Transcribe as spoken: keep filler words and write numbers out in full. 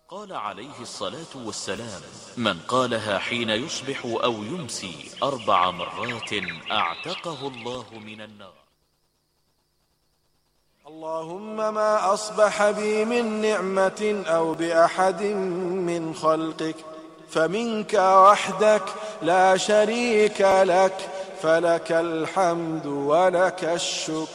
قال عليه الصلاة والسلام: من قالها حين يصبح أو يمسي أربع مرات أعتقه الله من النار. اللهم ما أصبح بي من نعمة أو بأحد من خلقك فمنك وحدك لا شريك لك، فلك الحمد ولك الشكر.